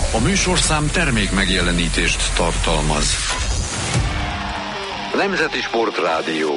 A műsorszám termék megjelenítést tartalmaz. Nemzeti Sportrádió.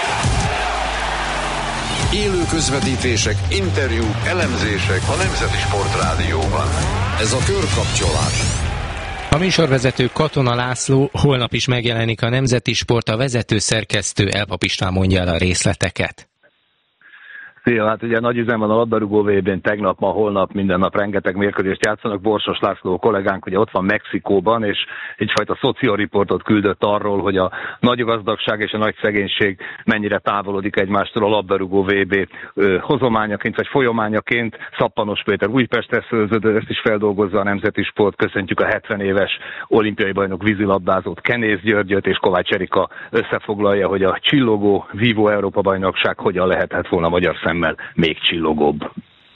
Élő közvetítések, interjúk, elemzések a Nemzeti Sportrádióban. Ez a körkapcsolás. A műsorvezető Katona László, holnap is megjelenik a Nemzeti Sport, a vezető szerkesztő Elpap István mondja el a részleteket. Szia, hát ugye nagy üzem van a labdarúgó VB-n, tegnap, ma, holnap, minden nap rengeteg mérkőzést játszanak. Borsos László kollégánk ugye ott van Mexikóban, és egyfajta szocioriportot küldött arról, hogy a nagy gazdagság és a nagy szegénység mennyire távolodik egymástól a labdarúgó VB hozományaként, vagy folyamányaként. Szappanos Péter Újpestre szőződő, ezt is feldolgozza a Nemzeti Sport. Köszöntjük a 70 éves olimpiai bajnok vízilabdázót, Kenész Györgyöt, és Kovács Erika összefoglalja, hogy a csillogó vívó Európa-bajnokság hogyan lehetett volna magyar szemmel még csillogóbb.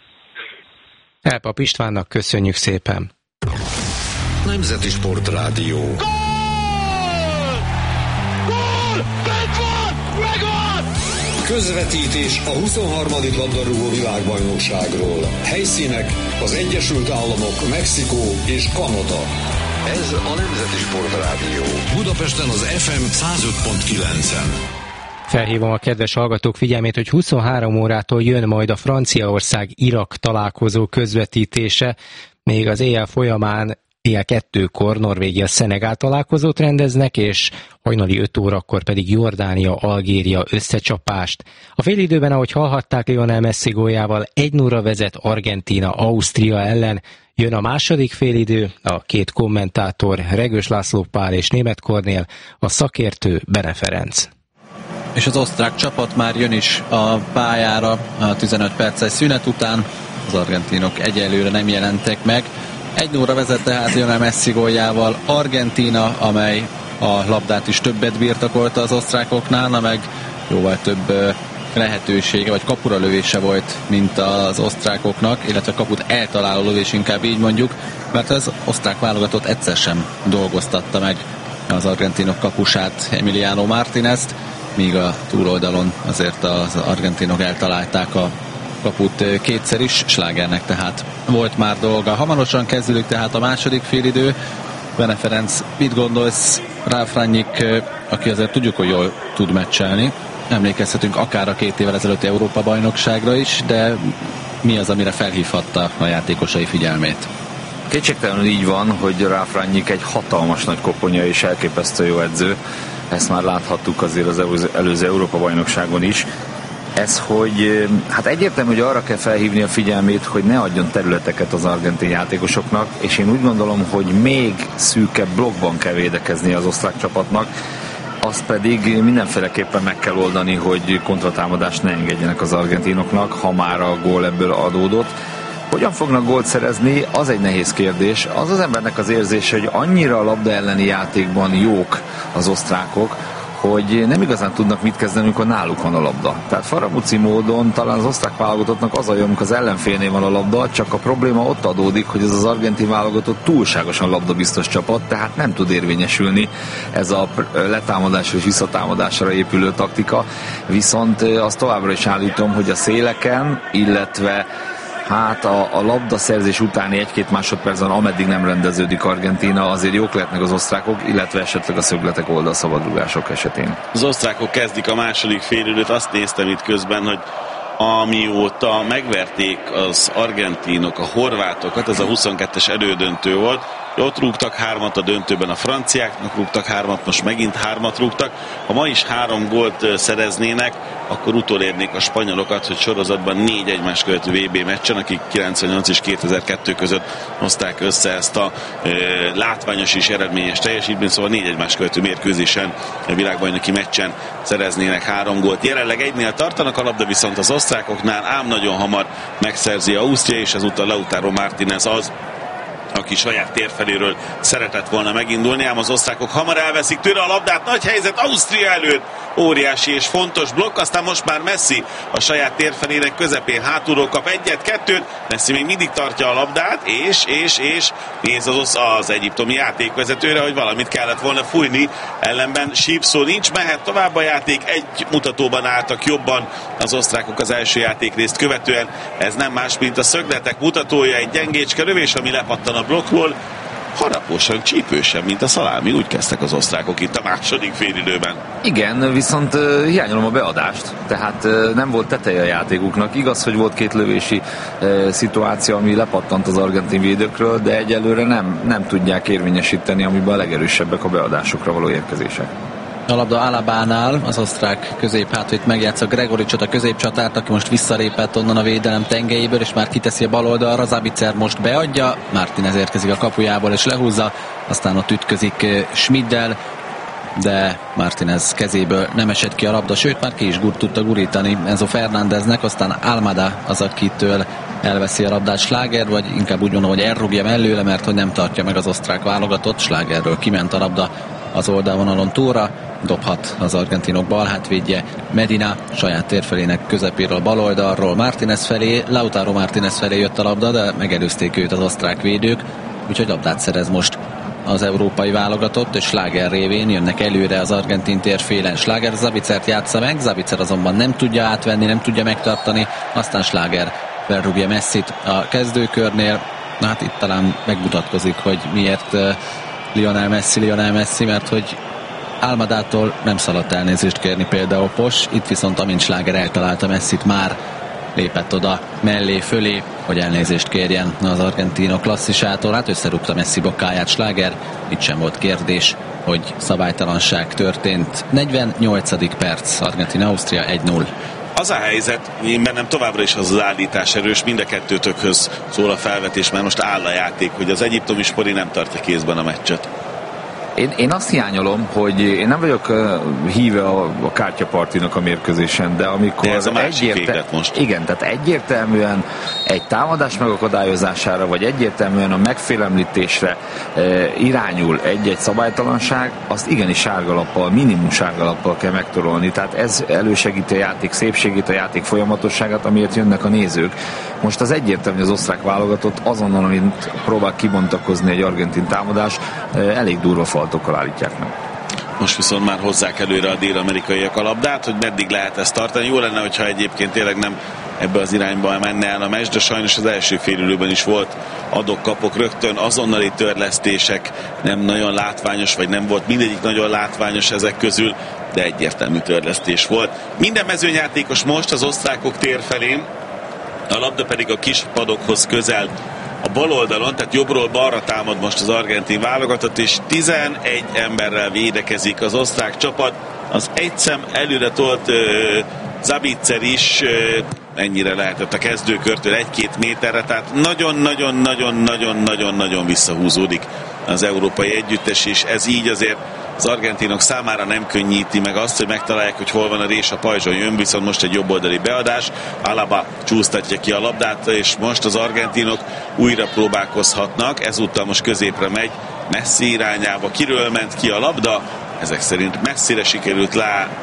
Elpap Istvánnak köszönjük szépen. Nemzeti Sportrádió. Gól! Gól! Bent van! Megvan! Közvetítés a 23. labdarúgó világbajnokságról. Helyszínek az Egyesült Államok, Mexikó és Kanada. Ez a Nemzeti Sportrádió. Budapesten az FM 105.9-en. Felhívom a kedves hallgatók figyelmét, hogy 23 órától jön majd a Franciaország-Irak találkozó közvetítése, még az éjjel folyamán éjjel 2-kor Norvégia-Szenegál találkozót rendeznek, és hajnali 5 órakor pedig Jordánia-Algéria összecsapást. A félidőben, ahogy hallhatták, Lionel Messi góljával 1-0-ra vezet Argentína Ausztria ellen. Jön a második félidő, a két kommentátor Regős László Pál és Németh Kornél, a szakértő Bene Ferenc. És az osztrák csapat már jön is a pályára a 15 perces szünet után. Az argentinok egyelőre nem jelentek meg. 1-0-ra vezet tehát Lionel Messi góljával Argentína, amely a labdát is többet birtokolta az osztrákoknál, meg jóval több lehetősége, vagy kapura lövése volt, mint az osztrákoknak, illetve kaput eltaláló lövés, inkább így mondjuk, mert az osztrák válogatott egyszer sem dolgoztatta meg az argentinok kapusát, Emiliano Martínezt, míg a túloldalon azért az argentinok eltalálták a kaput kétszer is, Schlagernek tehát volt már dolga. Hamarosan kezdődik tehát a második félidő. Bene Ferenc, mit gondolsz? Ralf Rangnick, aki azért tudjuk, hogy jól tud meccselni, emlékezhetünk akár a 2 évvel ezelőtti Európa-bajnokságra is, de mi az, amire felhívhatta a játékosai figyelmét? Kétségtelenül így van, hogy Ralf Rangnick egy hatalmas nagy koponya és elképesztő jó edző. Ezt már láthattuk azért az előző Európa-bajnokságon is. Ez, hogy hát egyértelmű, hogy arra kell felhívni a figyelmét, hogy ne adjon területeket az argentin játékosoknak, és én úgy gondolom, hogy még szűkebb blokkban kell védekezni az osztrák csapatnak, azt pedig mindenféleképpen meg kell oldani, hogy kontratámadást ne engedjenek az argentinoknak, ha már a gól ebből adódott. Hogyan fognak gólt szerezni, az egy nehéz kérdés. Az az embernek az érzése, hogy annyira a labda elleni játékban jók az osztrákok, hogy nem igazán tudnak mit kezdeni, amikor náluk van a labda. Tehát faramúci módon talán az osztrák válogatottnak az a jó, amikor az ellenfélnél van a labda, csak a probléma ott adódik, hogy ez az argentin válogatott túlságosan labdabiztos csapat, tehát nem tud érvényesülni ez a letámadásra és visszatámadásra épülő taktika. Viszont azt továbbra is állítom, hogy a széleken, illetve hát a labdaszerzés utáni 1-2 másodpercben, ameddig nem rendeződik Argentína, azért jók lehetnek az osztrákok, illetve esetleg a szögletek oldalszabadrugások esetén. Az osztrákok kezdik a második félidőt, azt néztem itt közben, hogy amióta megverték az argentinok a horvátokat, ez a 22-es elődöntő volt, ott rúgtak 3-at a döntőben, a franciáknak rúgtak 3-at, most megint 3-at rúgtak. Ha ma is 3 gólt szereznének, akkor utolérnék a spanyolokat, hogy sorozatban 4 egymás követő VB meccsen, akik 98 és 2002 között hozták össze ezt a látványos és eredményes teljesítményt, szóval 4 egymás követő mérkőzésen, a világbajnoki meccsen szereznének 3 gólt. Jelenleg 1-nél tartanak a labda, viszont az osztrákoknál ám nagyon hamar megszerzi Ausztria, és ezúttal Lautaro Martínez az, aki saját térfeléről szeretett volna megindulni, ám az osztrákok hamar elveszik tőle a labdát, nagy helyzet Ausztria előtt, óriási és fontos blokk, aztán most már Messi a saját térfelének közepén hátulról kap 1-2, Messi még mindig tartja a labdát, és néz az egyiptomi játékvezetőre, hogy valamit kellett volna fújni, ellenben sípszó nincs, mehet tovább a játék, egy mutatóban álltak jobban az osztrákok az első játékrészt követően, ez nem más, mint a szögletek mutatója, egy gyengécske lövés, ami lepattan a blokkról, harapósan, csípősen, mint a szalámi. Úgy kezdtek az osztrákok itt a második félidőben. Igen, viszont hiányolom a beadást, tehát nem volt teteje a játékuknak. Igaz, hogy volt 2 lövési szituáció, ami lepattant az argentin védőkről, de egyelőre nem tudják érvényesíteni, amiben a legerősebbek a beadásokra való érkezések. A labda Alabánál, az osztrák középhátvéd megjátsza Gregoricsot, a középcsatárt, aki most visszalépett onnan a védelem tengelyéből, és már kiteszi a bal oldalra. Zabitzer most beadja, Martinez érkezik a kapujából és lehúzza, aztán ott ütközik Schmiddel, de Martinez kezéből nem esett ki a labda, sőt már ki is tudta gurítani Enzo Fernándeznek, aztán Almada az, akitől elveszi a labdát Schlager, vagy inkább úgy mondom, hogy elrúgja mellőle, mert hogy nem tartja meg az osztrák válogatott. Schlagerről kiment a labda az oldalvonalon túlra, dobhat az argentinok balhátvédje Medina saját térfelének közepéről bal oldalról Martinez felé, Lautaro Martinez felé jött a labda, de megelőzték őt az osztrák védők, úgyhogy labdát szerez most az európai válogatott, és Schlager révén jönnek előre az argentin térfélen. Schlager Zabicert játsza meg, Zabitzer azonban nem tudja átvenni, nem tudja megtartani, aztán Schlager felrúgja Messit a kezdőkörnél. Na hát itt talán megmutatkozik, hogy miért Lionel Messi, mert hogy Almadától nem szaladt elnézést kérni például Pos, itt viszont amint Schlager eltalálta Messit, már lépett oda mellé, fölé, hogy elnézést kérjen az argentinok klasszisától. Hát összerúgta Messi bokáját Schlager, itt sem volt kérdés, hogy szabálytalanság történt. 48. perc, Argentina-Ausztria 1-0. Az a helyzet, én bennem továbbra is az állítás erős, mind a kettőtökhöz szól a felvetés, mert most áll a játék, hogy az egyiptomi Spori nem tartja kézben a meccset. Én azt hiányolom, hogy én nem vagyok híve a kártyapartinak a mérkőzésen, de amikor de ez a másik véglet most. Igen, tehát egyértelműen egy támadás megakadályozására, vagy egyértelműen a megfélemlítésre irányul egy-egy szabálytalanság, azt igenis sárgalappal, minimum sárgalappal kell megtorolni. Tehát ez elősegíti a játék szépségét, a játék folyamatosságát, amiért jönnek a nézők. Most az egyértelmű, az osztrák válogatott azonnal, amint próbál kibontakozni egy argentin támadás, elég durva faltokkal állítják meg. Most viszont már hozzák előre a dél-amerikaiak a labdát, hogy meddig lehet ezt tartani. Jó lenne, hogyha egyébként tényleg nem ebbe az irányba menne el a meccs, de sajnos az első félidőben is volt adok-kapok rögtön, azonnali törlesztések, nem nagyon látványos, vagy nem volt mindegyik nagyon látványos ezek közül, de egyértelmű törlesztés volt. Minden mezőnyjátékos most az osztrákok tér felén, a labda pedig a kis padokhoz közel a bal oldalon, tehát jobbról balra támad most az argentin válogatott, és 11 emberrel védekezik az osztrák csapat. Az egy szem előre tolt Zabitzer is ennyire lehetett a kezdőkörtől 1-2 méterre, tehát nagyon-nagyon-nagyon-nagyon-nagyon visszahúzódik az európai együttes, és ez így azért az argentinok számára nem könnyíti meg azt, hogy megtalálják, hogy hol van a rés, a pajzson jön, viszont most egy jobboldali beadás, Alaba csúsztatja ki a labdát, és most az argentinok újra próbálkozhatnak, ezúttal most középre megy, Messi irányába, kiről ment ki a labda, ezek szerint messzire sikerült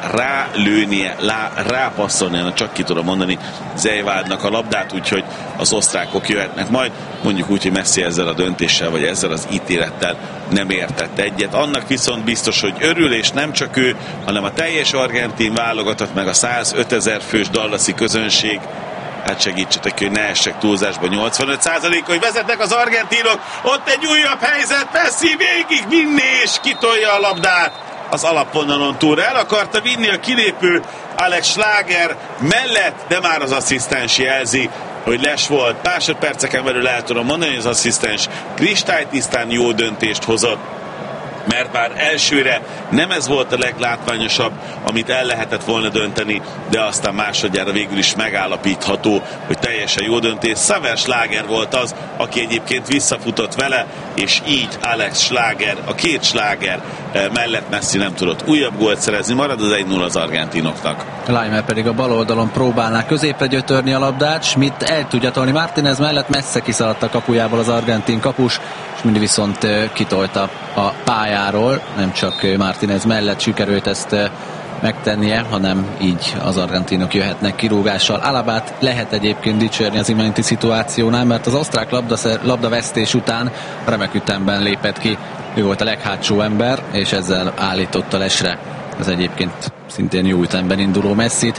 rálőnie, rápasszolni, csak ki tudom mondani Zejvádnak a labdát, úgyhogy az osztrákok jöhetnek majd, mondjuk úgy, hogy Messi ezzel a döntéssel, vagy ezzel az ítélettel nem értett egyet. Annak viszont biztos, hogy örül, és nem csak ő, hanem a teljes argentin válogatott, meg a 105 000 fős dallasi közönség. Hát segítsetek, hogy ne essek túlzásba. 85%, hogy vezetnek az argentinok, ott egy újabb helyzet, Messi végig vinni és kitolja a labdát az alapvonalon túl. El akarta vinni a kilépő Alex Schlager mellett, de már az asszisztens jelzi, hogy les volt. Másodperceken belül el tudom mondani, hogy az asszisztens kristálytisztán jó döntést hozott, mert bár elsőre nem ez volt a leglátványosabb, amit el lehetett volna dönteni, de aztán másodjára végül is megállapítható, hogy teljesen jó döntés. Xaver Schlager volt az, aki egyébként visszafutott vele, és így Alex Schlager, a két Schlager mellett Messi nem tudott újabb gólt szerezni, marad az 1-0 az argentinoknak. Leimer pedig a bal oldalon próbálná középre gyötörni a labdát, Schmidt el tudja tolni Martinez mellett, messze kiszaladt a kapujából az argentin kapus, és mindig viszont kitolta a pályáról, nem csak Martinez mellett sikerült ezt megtennie, hanem így az argentinok jöhetnek kirúgással. Alabát lehet egyébként dicsérni az iménti szituációnál, mert az osztrák labdavesztés után remek ütemben lépett ki. Ő volt a leghátsó ember, és ezzel állította lesre az egyébként szintén jó ütemben induló Messit,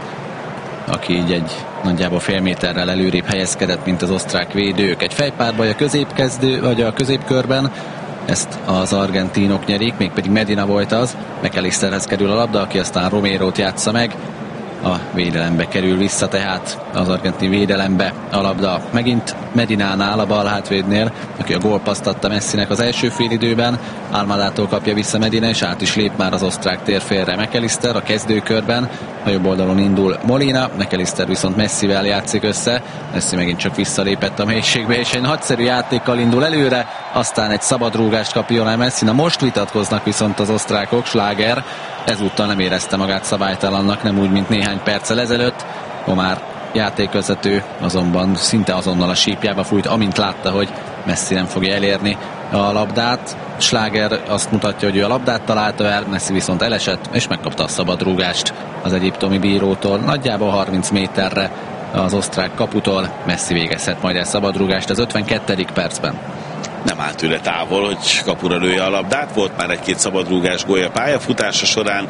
aki így egy nagyjából fél méterrel előrébb helyezkedett, mint az osztrák védők. Egy fejpárbaj a középkezdő, vagy a középkörben, ezt az argentinok nyerik, mégpedig Medina volt az, McAllisterhez kerül a labda, aki aztán Romérót játsza meg, a védelembe kerül vissza, tehát az argentin védelembe a labda megint Medinánál, a bal hátvédnél, aki a gólpasszt adta Messinek az első félidőben. Almadától kapja vissza Medina, és át is lép már az osztrák térfélre McAllister a kezdőkörben. A jobb oldalon indul Molina, McAllister viszont Messivel játszik össze. Messi megint csak visszalépett a mélységbe, és egy nagyszerű játékkal indul előre, aztán egy szabadrúgást kap Lionel Messi. Na most vitatkoznak viszont az osztrákok, Schlager ezúttal nem érezte magát szabálytalannak, nem úgy, mint néhány perccel ezelőtt. Omar játékvezető azonban szinte azonnal a sípjába fújt, amint látta, hogy Messi nem fogja elérni a labdát. Schlager azt mutatja, hogy ő a labdát találta el, Messi viszont elesett, és megkapta a szabadrúgást az egyiptomi bírótól. Nagyjából 30 méterre az osztrák kaputól. Messi végezhet majd el szabadrúgást az 52. percben. Nem állt tőle távol, hogy kapura lője a labdát. Volt már egy-két szabadrúgás gólja pályafutása során.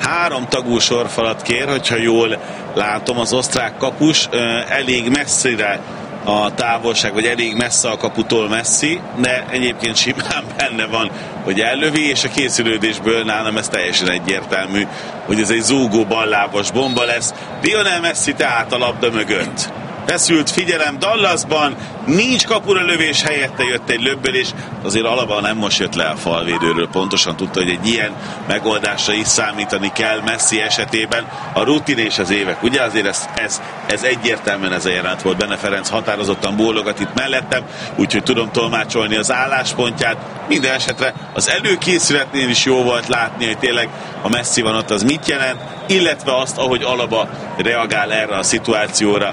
3 tagú sorfalat kér, hogyha jól látom, az osztrák kapus. Elég messzire a távolság, vagy elég messze a kaputól Messi, de egyébként simán benne van, hogy ellövi, és a készülődésből nálam ez teljesen egyértelmű, hogy ez egy zúgó ballábas bomba lesz. Lionel Messi tehát a labda mögött. Feszült figyelem Dallasban, nincs kapura lövés, helyette jött egy löbbölés, azért Alaba nem most jött le a falvédőről, pontosan tudta, hogy egy ilyen megoldásra is számítani kell Messi esetében. A rutin és az évek, ugye azért ez egyértelműen ez a jelenet volt, benne Ferenc határozottan bólogat itt mellettem, úgyhogy tudom tolmácsolni az álláspontját. Minden esetre az előkészületnél is jó volt látni, hogy tényleg a Messi van ott, az mit jelent, illetve azt, ahogy Alaba reagál erre a szituációra.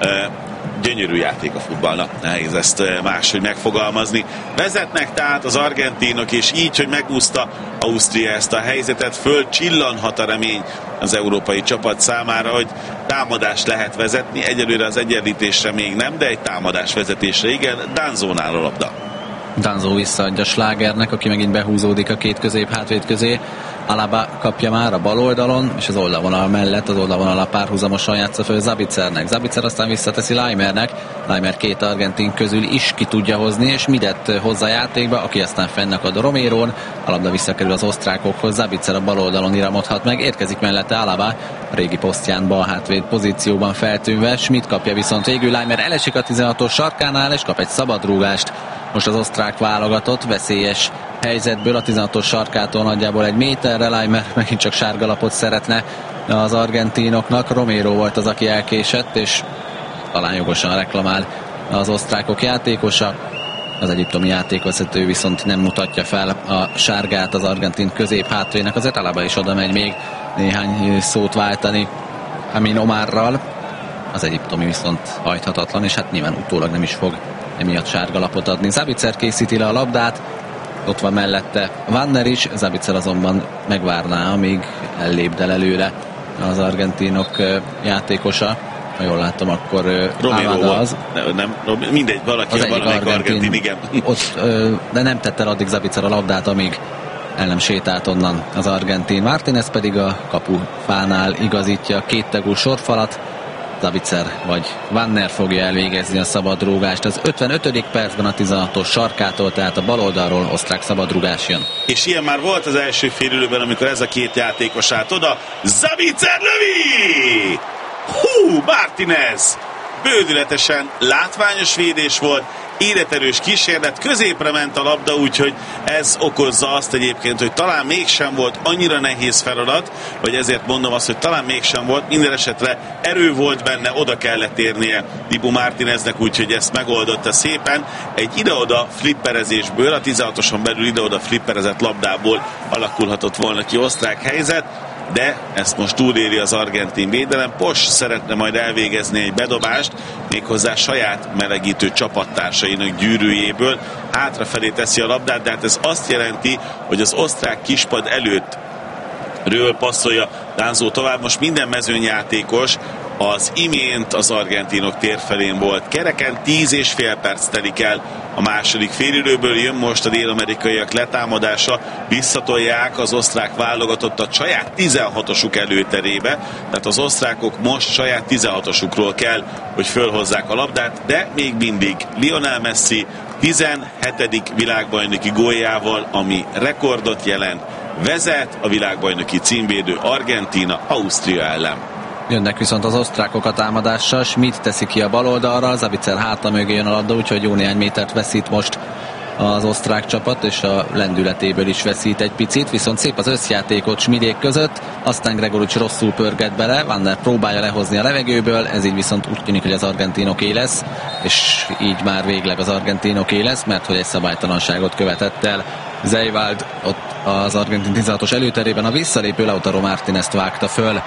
Gyönyörű játék a futballnak, nehéz ezt máshogy megfogalmazni. Vezetnek tehát az argentinok, és így, hogy megúszta Ausztria ezt a helyzetet, fölcsillanhat a remény az európai csapat számára, hogy támadást lehet vezetni. Egyelőre az egyenlítésre még nem, de egy támadás vezetésre igen. Danzónál a labda. Danzó visszaadja Schlagernek, aki megint behúzódik a két közép-hátvéd közé. Alaba kapja már a bal oldalon, és az oldalvonal mellett, az oldalvonal párhuzamosan játsza föl Zabicernek. Zabicer aztán visszateszi Leimernek. Leimer két argentin közül is ki tudja hozni, és Midet hozza játékba, aki aztán fennakad a Romérón. A labda visszakerül az osztrákokhoz, Zabicer a bal oldalon iramodhat meg, érkezik mellette Alaba, a régi posztján bal hátvéd pozícióban feltűnve. Schmidt kapja viszont végül, Leimer elesik a 16-os sarkánál, és kap egy szabadrúgást. Most az osztrák válogatott veszélyes helyzetből a 16-os sarkától nagyjából 1 méterre. Leimer megint csak sárgalapot szeretne az argentinoknak. Romero volt az, aki elkésett, és talán jogosan reklamál az osztrákok játékosa. Az egyiptomi játékvezető viszont nem mutatja fel a sárgát az argentin közép-hátvének. Azért Alaba is oda megy még néhány szót váltani Amin Omarral. Az egyiptomi viszont hajthatatlan, és hát nyilván utólag nem is fog emiatt sárgalapot adni. Zabicer készíti le a labdát, ott van mellette Wanner is, Zabicer azonban megvárná, amíg ellépdel előre az argentinok játékosa. Ha jól látom, akkor Romero az. Nem, mindegy, valaki argentin, igen. Ott, de nem tette el addig Zabicer a labdát, amíg el nem sétált onnan az argentin. Martínez pedig a kapufánál igazítja a kéttagú sorfalat. Zabicer vagy Wanner fogja elvégezni a szabadrúgást. Az 55. percben a 16-os sarkától, tehát a bal oldalról osztrák szabadrúgás jön. És ilyen már volt az első félidőben, amikor ez a két játékos állt oda. Zabicer lövi! Martínez! Bődületesen látványos védés volt, életerős kísérlet, középre ment a labda, úgyhogy ez okozza azt egyébként, hogy talán mégsem volt annyira nehéz feladat, vagy ezért mondom azt, hogy talán mégsem volt, minden esetre erő volt benne, oda kellett érnie Dibu Martíneznek, úgyhogy ezt megoldotta szépen. Egy ide-oda flipperezésből, a 16-oson belül ide-oda flipperezett labdából alakulhatott volna ki osztrák helyzet, de ezt most túléri az argentin védelem. Pos szeretne majd elvégezni egy bedobást, méghozzá saját melegítő csapattársainak gyűrűjéből. Hátrafelé teszi a labdát, de hát ez azt jelenti, hogy az osztrák kispad előtt ről passzolja Danzó tovább. Most minden mezőnyjátékos az imént az argentinok térfelén volt. Kereken 10,5 perc telik el a második félidőből, jön most a dél-amerikaiak letámadása, visszatolják az osztrák válogatottat saját 16-osuk előterébe, tehát az osztrákok most saját 16-osukról kell, hogy fölhozzák a labdát, de még mindig Lionel Messi 17. világbajnoki góljával, ami rekordot jelent, vezet a világbajnoki címvédő Argentína Ausztria ellen. Jönnek viszont az osztrákok a támadással, Schmidt teszi ki a bal oldalra, Zabitzer háta mögé jön a labda, úgyhogy jó néhány métert veszít most az osztrák csapat, és a lendületéből is veszít egy picit, viszont szép az összjátékot Schmidék között, aztán Gregorics rosszul pörget bele, Van der próbálja lehozni a levegőből, ez így viszont úgy tűnik, hogy az argentinoké lesz, és így már végleg az argentinoké lesz, mert hogy egy szabálytalanságot követett el Zeywald ott az argentin 16-os előterében, a visszalépő Lautaro Martínez vágta föl,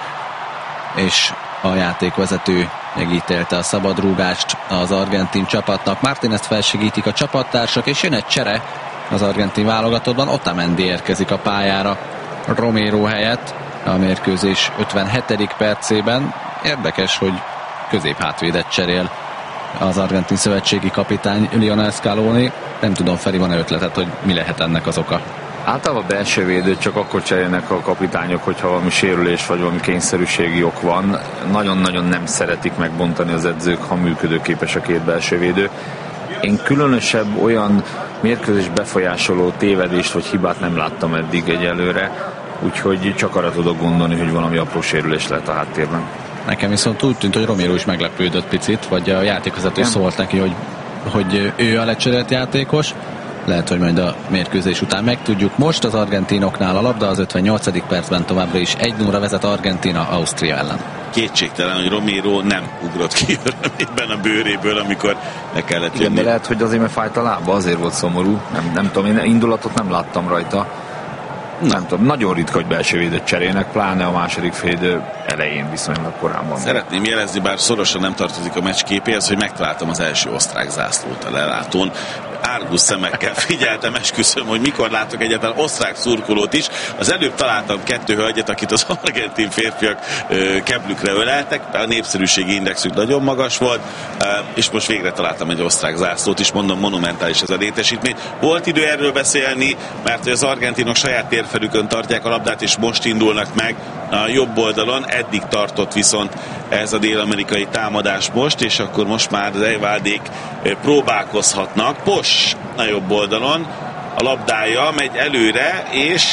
és a játékvezető megítélte a szabadrúgást az argentin csapatnak. Martínez felsegítik a csapattársak, és jön egy csere az argentin válogatottban. Otamendi érkezik a pályára Romero helyett a mérkőzés 57. percében. Érdekes, hogy középhátvédet cserél az argentin szövetségi kapitány Lionel Scaloni. Nem tudom, Feri, van-e ötletet, hogy mi lehet ennek az oka? Általában belső védőt csak akkor cserélnek a kapitányok, hogyha valami sérülés vagy valami kényszerűségi ok van. Nagyon-nagyon nem szeretik megbontani az edzők, ha működőképes a két belső védő. Én különösebb olyan mérkőzés befolyásoló tévedést vagy hibát nem láttam eddig egyelőre, úgyhogy csak arra tudok gondolni, hogy valami apró sérülés lehet a háttérben. Nekem viszont úgy tűnt, hogy Romero is meglepődött picit, vagy a játékvezető szólt neki, hogy ő a lecserélt játékos. Lehet, hogy majd a mérkőzés után megtudjuk. Most az argentinoknál a labda az 58. percben továbbra is 1-0-ra vezet Argentína Ausztria ellen. Kétségtelen, hogy Romero nem ugrott ki örömében a bőréből, amikor le kellett jönni. Igen, de lehet, hogy azért, mert fájt a lába, azért volt szomorú. Nem tudom, én indulatot nem láttam rajta. Nem tudom, nagyon ritka, hogy belső védőt cserélnek, pláne a második félidő elején viszonylag korábban. Szeretném jelezni, bár szorosan nem tartozik a meccs képéhez, hogy megtaláltam az első osztrák zászlót a lelátón. Árgus szemekkel figyeltem, esküszöm, hogy mikor látok egyáltalán osztrák szurkolót is. Az előbb találtam 2 hölgyet, akit az argentin férfiak keblükre öleltek, a népszerűségi indexük nagyon magas volt, és most végre találtam egy osztrák zászlót is, mondom, monumentális ez a létesítmény. Volt idő erről beszélni, mert az argentinok saját térfelükön tartják a labdát, és most indulnak meg a jobb oldalon, eddig tartott viszont ez a dél-amerikai támadás most, és akkor most már az Zeywaldék próbálkozhatnak. Pos a jobb oldalon, a labdája megy előre,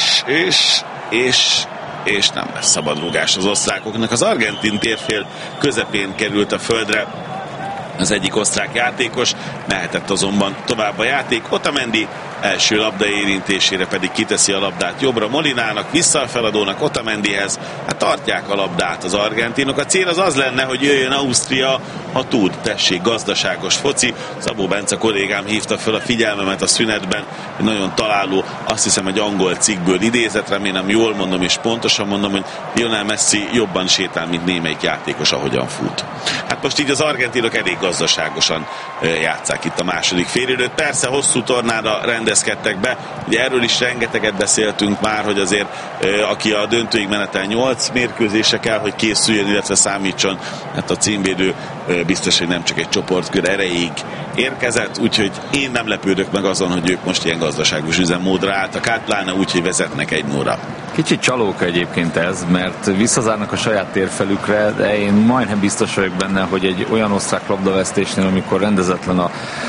és nem lesz szabadrúgás az osztrákoknak. Az argentin térfél közepén került a földre az egyik osztrák játékos, mehetett azonban tovább a játék. Otamendi első labda érintésére pedig kiteszi a labdát jobbra Molinának, vissza a feladónak, Otamendihez. Hát tartják a labdát az argentinok. A cél az lenne, hogy jöjjön Ausztria, ha tud, tessék, gazdaságos foci. Szabó Bence kollégám hívta fel a figyelmemet a szünetben, egy nagyon találó, azt hiszem egy angol cikkből idézett, remélem jól mondom és pontosan mondom, hogy Lionel Messi jobban sétál, mint némelyik játékos, ahogyan fut. Hát most így az argentinok elég gazdaságosan játsszák itt a második félidőt. Persze hosszú tornára rendezkedtek be, ugye erről is rengeteget beszéltünk már, hogy azért aki a döntőig menetel 8 mérkőzése kell, hogy készüljön, illetve számítson, hát a címvédő biztos, hogy nem csak egy csoportkör erejéig érkezett, úgyhogy én nem lepődök meg azon, hogy ők most ilyen gazdaságos üzemmódra álltak át, pláne úgy, hogy vezetnek 1-0-ra. Kicsit csalóka egyébként ez, mert visszazárnak a saját térfelükre, de én majdnem biztos vagyok benne, hogy egy olyan osztrák labdavesztésnél, amikor rendezetlen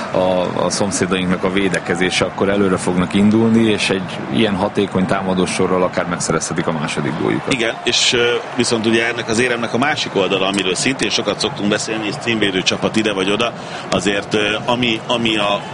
a szomszédainknak a védekezése, akkor előre fognak indulni, és egy ilyen hatékony támadósorral akár megszerezhetik a második góljukat. Igen, és viszont ugye ennek az éremnek a másik oldala, amiről szintén sokat szoktunk beszélni, és címvédő csapat ide vagy oda, azért ami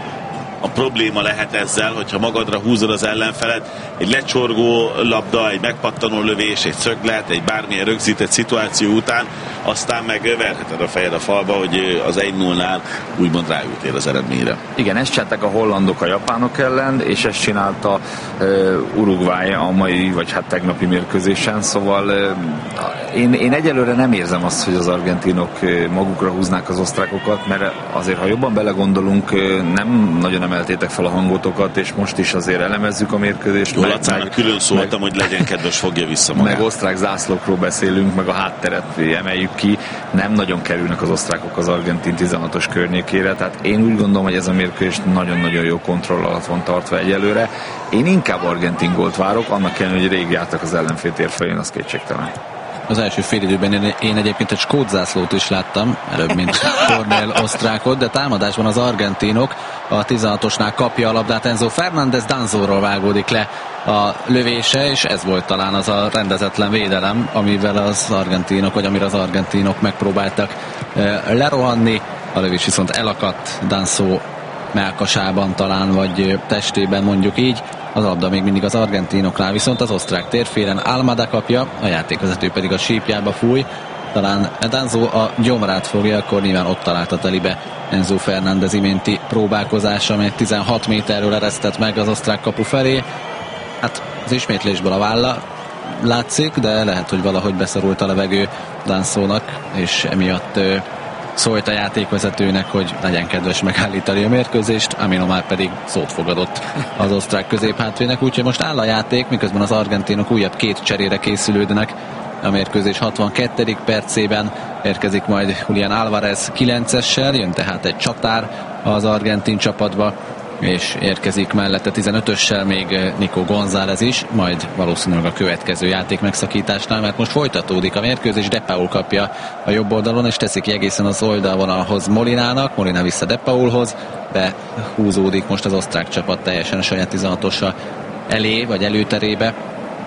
a probléma lehet ezzel, hogyha magadra húzod az ellenfelet, egy lecsorgó labda, egy megpattanó lövés, egy szöglet, egy bármilyen rögzített szituáció után, aztán megverheted a fejed a falba, hogy az 1-0-nál úgymond ráültél az eredményre. Igen, ezt csinálták a hollandok a japánok ellen, és ezt csinálta Uruguay a mai, vagy hát tegnapi mérkőzésen, szóval én egyelőre nem érzem azt, hogy az argentinok magukra húznák az osztrákokat, mert azért, ha jobban belegondolunk, nem nagyon emeltétek fel a hangotokat, és most is azért elemezzük a mérkőzést. Lacinak külön szóltam, hogy legyen kedves, fogja vissza magát. Meg osztrák zászlókról beszélünk, meg a hátteret emeljük ki. Nem nagyon kerülnek az osztrákok az argentin 16-os környékére, tehát én úgy gondolom, hogy ez a mérkőzés nagyon-nagyon jó kontroll alatt van tartva egyelőre. Én inkább argentin gólt várok, annak ellenére, hogy rég jártak az ellenfél térfelén, az kétségtelen. Az első félidőben én egyébként egy skót zászlót is láttam, előbb, mint Cornél osztrákot, de támadásban az argentinok a 16-osnál kapja a labdát Enzo Fernández, Danzóról vágódik le a lövése, és ez volt talán az a rendezetlen védelem, amivel az argentinok, vagy amire az argentinok megpróbáltak lerohanni. A lövés viszont elakadt Danzó mellkasában talán, vagy testében mondjuk így. Az labda még mindig az argentinoknál, viszont az osztrák térfélen Almada kapja, a játékvezető pedig a sípjába fúj. Talán Danzó a gyomrát fogja, akkor nyilván ott találta telibe Enzo Fernández iménti próbálkozása, amely 16 méterről eresztett meg az osztrák kapu felé. Hát az ismétlésből a válla látszik, de lehet, hogy valahogy beszorult a levegő Danzónak, és emiatt szólt a játékvezetőnek, hogy legyen kedves megállítani a mérkőzést, Amino már pedig szót fogadott az osztrák középhátvének, úgyhogy most áll a játék, miközben az argentinok újabb 2 cserére készülődnek. A mérkőzés 62. percében érkezik majd Julián Álvarez 9-essel, jön tehát egy csatár az argentin csapatba, és érkezik mellette 15-össel még Nico González is, majd valószínűleg a következő játék megszakításnál, mert most folytatódik a mérkőzés, De Paul kapja a jobb oldalon, és teszik ki egészen az oldalvonalhoz Molinának, Molina vissza De Paulhoz, de húzódik most az osztrák csapat teljesen a saját 16-osa elé, vagy előterébe.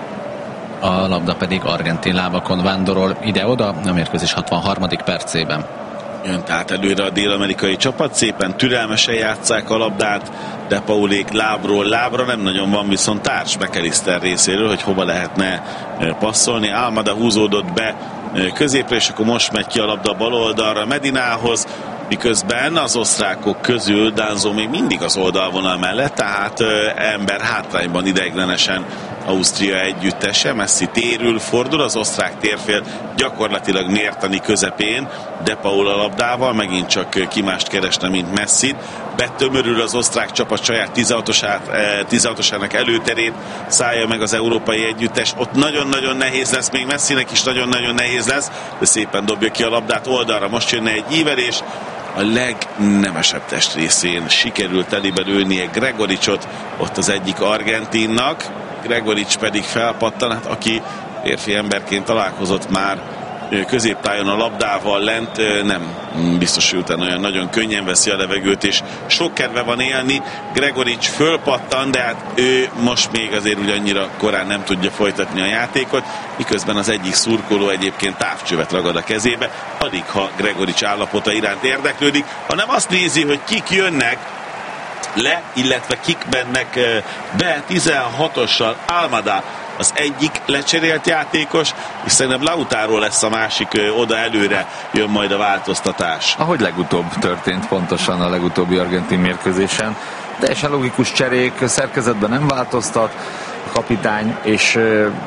A labda pedig argentin lábakon vándorol ide-oda, a mérkőzés 63. percében. Jön tehát előre a dél-amerikai csapat, szépen türelmesen játsszák a labdát, De Paulék lábról lábra, nem nagyon van viszont társ McAllister részéről, hogy hova lehetne passzolni. Almada húzódott be középre, és akkor most megy ki a labda bal oldalra Medinához, miközben az osztrákok közül Danzó még mindig az oldalvonal mellett, tehát ember hátrányban ideiglenesen Ausztria együttese. Messi térül, fordul, az osztrák térfél gyakorlatilag mértani közepén, De Paul a labdával, megint csak ki mást keresne, mint Messit. Betömörül az osztrák csapat saját 16-osának előterét, szállja meg az európai együttes. Ott nagyon-nagyon nehéz lesz, még Messinek is nagyon-nagyon nehéz lesz, de szépen dobja ki a labdát oldalra. Most jönne egy ívelés, a legnemesebb testrészén sikerült telibe lőnie Gregoricsot, ott az egyik argentinnak. Gregorics pedig felpattan, hát aki férfi emberként találkozott már középtájon a labdával lent, nem biztos, hogy utána olyan nagyon könnyen veszi a levegőt, és sok kedve van élni. Gregorics fölpattan, de hát ő most még azért úgy annyira korán nem tudja folytatni a játékot, miközben az egyik szurkoló egyébként távcsövet ragad a kezébe, alig ha Gregorics állapota iránt érdeklődik, hanem azt nézi, hogy kik jönnek le, illetve kik mennek be. 16-ossal Almada az egyik lecserélt játékos, és szerintem Lautaro lesz a másik, oda előre jön majd a változtatás. Ahogy legutóbb történt pontosan a legutóbbi argentin mérkőzésen. Teljesen logikus cserék, szerkezetben nem változtat a kapitány, és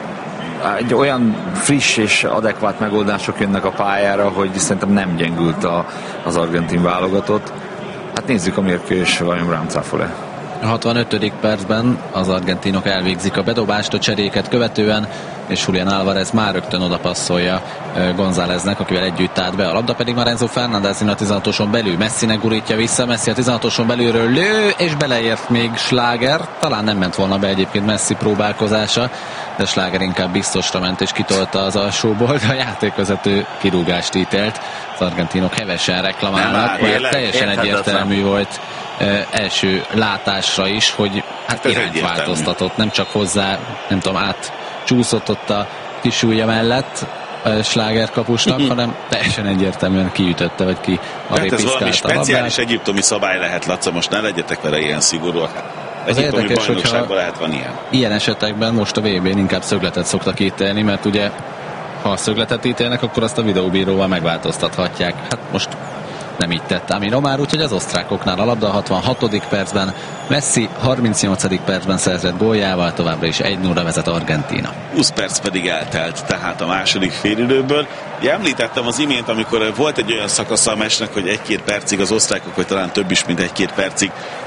egy olyan friss és adekvát megoldások jönnek a pályára, hogy szerintem nem gyengült az argentin válogatott. Hát nézzük a mérkőzés, vajon rám cáfol-e. A 65. percben az argentinok elvégzik a bedobást a cseréket követően, és Julián Álvarez már rögtön oda passzolja Gonzáleznek, akivel együtt állt be. A labda pedig már Enzo Fernández a 16-oson belül. Messinek gurítja vissza, Messi a 16-oson belülről lő, és beleért még Schlager. Talán nem ment volna be egyébként Messi próbálkozása, de Schlager inkább biztosra ment és kitolta az alsóból, de a játékvezető kirúgást ítélt. Az argentinok hevesen reklamálnak, teljesen egyértelmű volt első látásra is, hogy hát irányt változtatott, nem csak hozzá, nem tudom, átcsúszott ott a kis ujja mellett Schlager kapusnak, hanem teljesen egyértelműen kiütötte, vagy ki hát ez valami speciális egyiptomi szabály lehet, Laca, most ne legyetek vele ilyen szigorúak. Az érdekes, hogyha lehet van ilyen esetekben most a VB-n inkább szögletet szoktak ítélni, mert ugye ha a szögletet ítélnek, akkor azt a videóbíróval megváltoztathatják. Hát most nem így tett Amino már, úgyhogy az osztrákoknál a labda a 66. percben, Messi 38. percben szerzett góljával továbbra is 1-0-ra vezet Argentína. 20 perc pedig eltelt tehát a második félidőből. Említettem az imént, amikor volt egy olyan szakasza a meccsnek, hogy 1-2 percig az osztrákok, vagy talán több is, mint 1-2 percig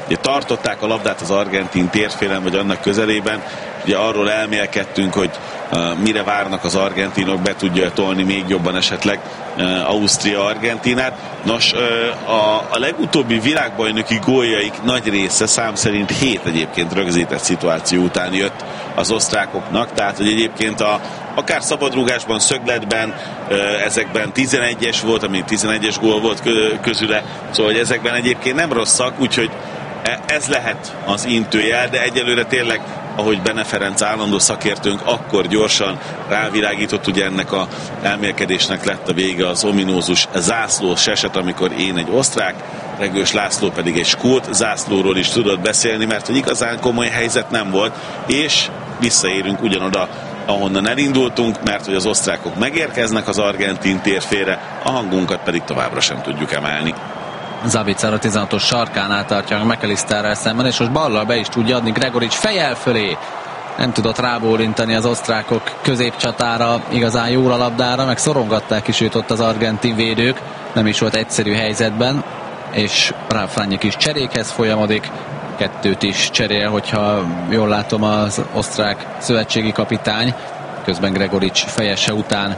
Ugye tartották a labdát az argentin térfélen, vagy annak közelében, ugye arról elmélkedtünk, hogy mire várnak az argentinok, be tudja tolni még jobban esetleg Ausztria-Argentinát. Nos, a legutóbbi világbajnoki góljaik nagy része, szám szerint 7 egyébként rögzített szituáció után jött az osztrákoknak, tehát hogy egyébként akár szabadrúgásban, szögletben, ezekben 11-es volt, ami 11-es gól volt közüle, szóval hogy ezekben egyébként nem rosszak, úgyhogy ez lehet az intőjel, de egyelőre tényleg, ahogy Bene Ferenc állandó szakértőnk akkor gyorsan rávilágított, ugye ennek a elmélkedésnek lett a vége az ominózus zászlós eset, amikor én egy osztrák, Regős László pedig egy skót zászlóról is tudott beszélni, mert hogy igazán komoly helyzet nem volt, és visszaérünk ugyanoda, ahonnan elindultunk, mert hogy az osztrákok megérkeznek az argentin térfére, a hangunkat pedig továbbra sem tudjuk emelni. Zabicar a 16-os sarkánál tartja a McAllisterrel szemben, és most ballal be is tudja adni Gregorics fejjel fölé. Nem tudott rábólintani az osztrákok középcsatára, igazán jól a labdára, meg szorongatták is őt ott az argentin védők, nem is volt egyszerű helyzetben, és Ralf Rangnick is cserékhez folyamodik, 2 is cserél, hogyha jól látom az osztrák szövetségi kapitány, közben Gregorics fejese után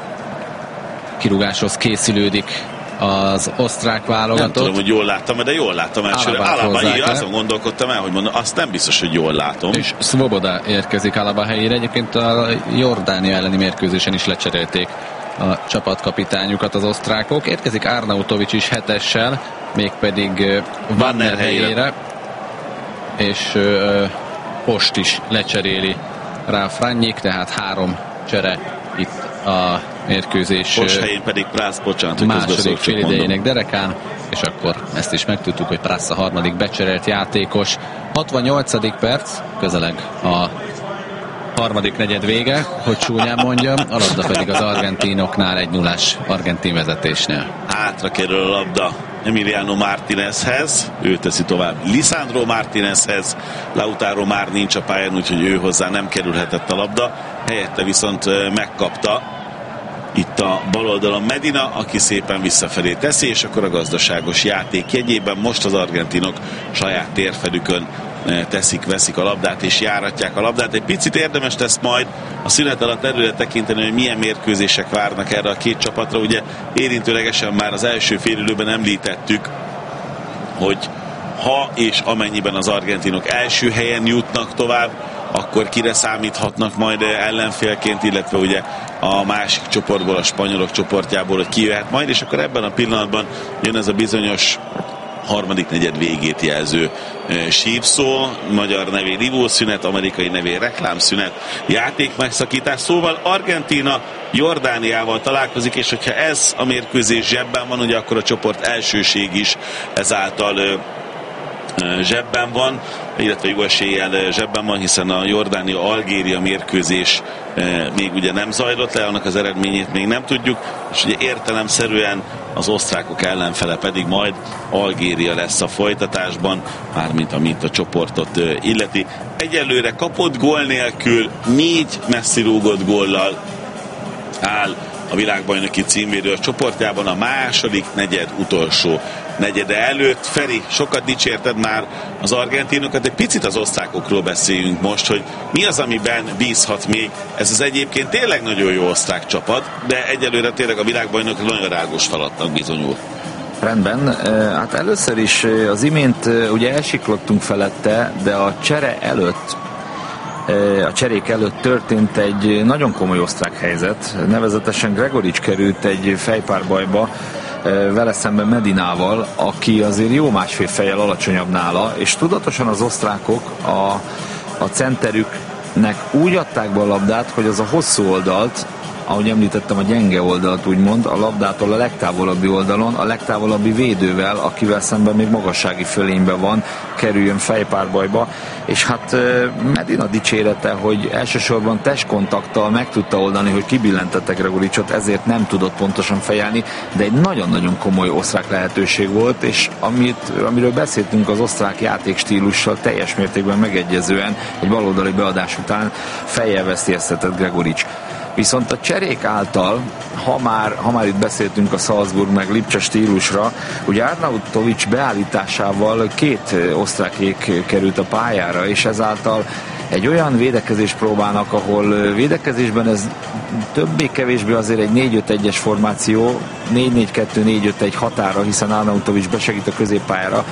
kirúgáshoz készülődik az osztrák válogatott. Nem tudom, hogy jól láttam, de jól láttam elsőre. Alaba, azon gondolkodtam el, hogy mondom, azt nem biztos, hogy jól látom. És Svoboda érkezik Alaba helyére. Egyébként a Jordánia elleni mérkőzésen is lecserélték a csapatkapitányukat az osztrákok. Érkezik Arnautovics is 7-essel, mégpedig Wanner helyére. És Post is lecseréli Ralf Rangnick, tehát 3 csere itt a mérkőzés Post helyén pedig Prász, bocsánat, hogy második félidejének derekán, és akkor ezt is megtudtuk, hogy Prász a harmadik becserélt játékos. 68. perc, közeleg a harmadik negyed vége, hogy csúnyán mondjam, a labda pedig az argentinoknál 1-0-ás argentin vezetésnél. Hátra kerül a labda Emiliano Martinezhez, ő teszi tovább Lisandro Martinezhez, Lautaro már nincs a pályán, úgyhogy ő hozzá nem kerülhetett a labda, helyette viszont megkapta itt a bal oldalon Medina, aki szépen visszafelé teszi, és akkor a gazdaságos játék jegyében most az argentinok saját térfelükön veszik a labdát és járatják a labdát. Egy picit érdemes lesz majd a szünet alatt előre tekinteni, hogy milyen mérkőzések várnak erre a két csapatra. Ugye érintőlegesen már az első félidőben említettük, hogy ha és amennyiben az argentinok első helyen jutnak tovább, akkor kire számíthatnak majd ellenfélként, illetve ugye a másik csoportból, a spanyolok csoportjából, hogy ki jöhet majd, és akkor ebben a pillanatban jön ez a bizonyos harmadik negyed végét jelző sírszó, magyar nevén ivószünet, amerikai nevén reklámszünet, játékmegszakítás, szóval Argentína Jordániával találkozik, és hogyha ez a mérkőzés zsebben van, ugye akkor a csoport elsőség is ezáltal zsebben van, illetve jó eséllyel zsebben van, hiszen a Jordánia-Algéria mérkőzés még ugye nem zajlott le, annak az eredményét még nem tudjuk, és ugye értelemszerűen az osztrákok ellenfele pedig majd Algéria lesz a folytatásban, mármint amit a csoportot illeti. Egyelőre kapott gól nélkül 4 messzirúgott góllal áll a világbajnoki címvédő a csoportjában a második negyed utolsó negyede előtt. Feri, sokat dicsérted már az argentinokat, egy picit az osztrákokról beszéljünk most, hogy mi az, amiben bízhat még. Ez az egyébként tényleg nagyon jó osztrák csapat, de egyelőre tényleg a világbajnok nagyon rágos falatnak bizonyul. Rendben, hát először is az imént ugye elsiklottunk felette, de a csere előtt, a cserék előtt történt egy nagyon komoly osztrák helyzet, nevezetesen Gregorics került egy fejpárbajba vele szemben Medinával, aki azért jó másfél fejjel alacsonyabb nála, és tudatosan az osztrákok a centerüknek úgy adták be a labdát, hogy az a hosszú oldalt, ahogy említettem, a gyenge oldalt úgymond, a labdától a legtávolabbi oldalon, a legtávolabbi védővel, akivel szemben még magassági fölényben van, kerüljön fejpárbajba, és hát Medina dicsérete, hogy elsősorban testkontakttal meg tudta oldani, hogy kibillentette Gregoricsot, ezért nem tudott pontosan fejelni, de egy nagyon-nagyon komoly osztrák lehetőség volt, és amiről beszéltünk az osztrák játékstílussal teljes mértékben megegyezően, egy baloldali beadás után fejjel veszélyeztetett Gregorics. Viszont a cserék által, ha már itt beszéltünk a Salzburg meg Lipcse stílusra, ugye Arnautovic beállításával 2 osztrákék került a pályára, és ezáltal egy olyan védekezést próbálnak, ahol védekezésben ez többé-kevésbé azért egy 4-5-1-es formáció, 4-4-2-4-5-1 határa, hiszen Arnautovic besegít a középpályára,